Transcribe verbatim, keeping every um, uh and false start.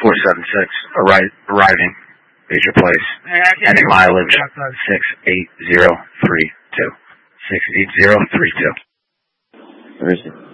four seven six, arri- arriving, major place, and mileage six eight zero three two. six eight zero three two. Where is it?